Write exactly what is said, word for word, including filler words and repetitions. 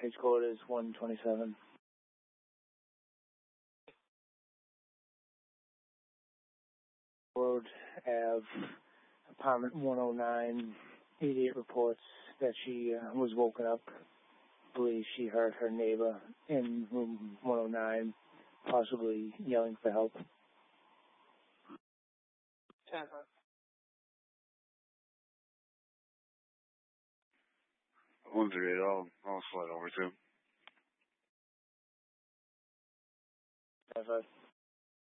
Page code is one twenty-seven. Road Ave, apartment one oh nine. eighty-eight reports that she uh, was woken up. I believe she heard her neighbor in room one oh nine possibly yelling for help. ten. one three eight, I'll, I'll slide over to. ten five.